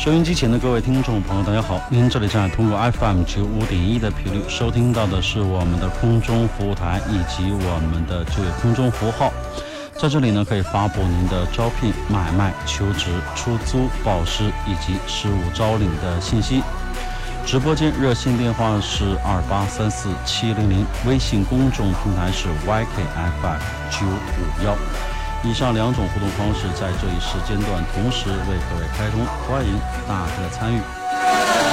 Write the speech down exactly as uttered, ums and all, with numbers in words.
收音机前的各位听众朋友，大家好！您这里正在通过 F M 九五点一的频率收听到的是我们的空中服务台以及我们的这个空中服务号。在这里呢，可以发布您的招聘、买卖、求职、出租、报失以及实务招领的信息。直播间热线电话是二八三四七零零，微信公众平台是 Y K F M 九五幺。以上两种互动方式在这一时间段同时为各位开通，欢迎大家的参与。